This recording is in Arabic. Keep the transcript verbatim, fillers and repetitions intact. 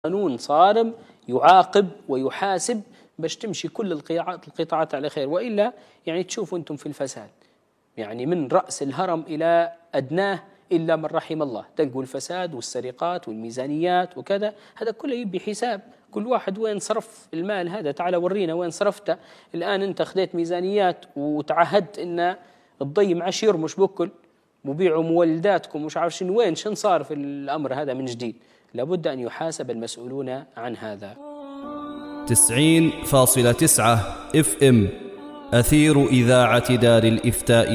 قانون صارم يعاقب ويحاسب باش تمشي كل القطاعات على خير، وإلا يعني تشوفوا أنتم في الفساد، يعني من رأس الهرم إلى أدناه إلا من رحم الله، تلقوا الفساد والسرقات والميزانيات وكذا، هذا كله يبي حساب. كل واحد وين صرف المال هذا، تعال ورينا وين صرفته. الآن أنت خذيت ميزانيات وتعهدت إن تضي معشير مش بكل مبيعوا مولداتكم مش عارف شنو، وين شن صار في الأمر هذا من جديد؟ لابد أن يحاسب المسؤولون عن هذا. تسعين فاصلة تسعة اف ام أثير إذاعة دار الإفتاء.